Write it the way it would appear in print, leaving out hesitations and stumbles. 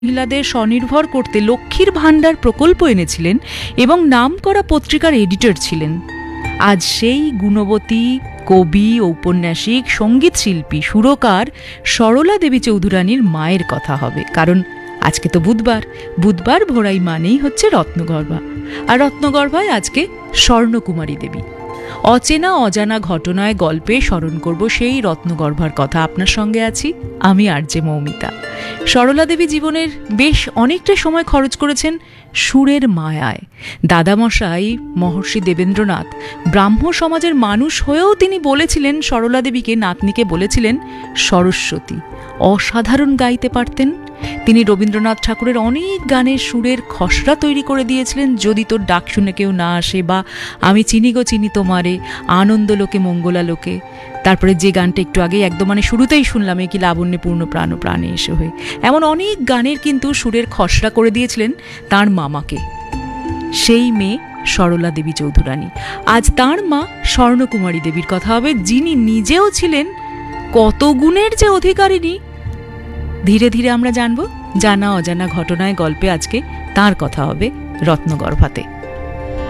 মহিলাদের স্বনির্ভর করতে লক্ষ্মীর ভাণ্ডার প্রকল্প এনেছিলেন এবং নামকরা পত্রিকার এডিটর ছিলেন। আজ সেই গুণবতী কবি, ঔপন্যাসিক, সঙ্গীত শিল্পী, সুরকার সরলা দেবী চৌধুরানীর মায়ের কথা হবে। কারণ আজকে তো বুধবার ভোরাই মানেই হচ্ছে রত্নগর্ভা, আর রত্নগর্ভায় আজকে স্বর্ণকুমারী দেবী। অচেনা অজানা ঘটনায় গল্পে স্মরণ করব সেই রত্নগর্ভার কথা। আপনার সঙ্গে আছি আমি আরজে মৌমিতা। সরলা দেবী জীবনের বেশ অনেকটা সময় খরচ করেছেন সুরের মায়ায়। দাদামশাই মহর্ষি দেবেন্দ্রনাথ ব্রাহ্ম সমাজের মানুষ হয়েও তিনি বলেছিলেন, সরলা দেবীকে, নাতনিকে বলেছিলেন সরস্বতী। অসাধারণ গাইতে পারতেন তিনি। রবীন্দ্রনাথ ঠাকুরের অনেক গানের সুরের খসড়া তৈরি করে দিয়েছিলেন। যদি তোর ডাক শুনে কেউ না আসে, বা আমি চিনি গো চিনি তোমারে, আনন্দলোকে মঙ্গলালোকে, তারপরে যে গানটা একটু আগে একদম শুরুতেই শুনলাম, কি লাবণ্যে পূর্ণ প্রাণ প্রাণে এসে হয়ে, এমন অনেক গানের কিন্তু সুরের খসড়া করে দিয়েছিলেন তার মামাকে। সেই মেয়ে সরলা দেবী চৌধুরানী। আজ তার মা স্বর্ণকুমারী দেবীর কথা হবে, যিনি নিজেও ছিলেন কত গুণের যে অধিকারিণী ধীরে ধীরে আমরা জানব। জানা অজানা ঘটনায় গল্পে আজকে তার কথা হবে রত্নগর্ভাতে।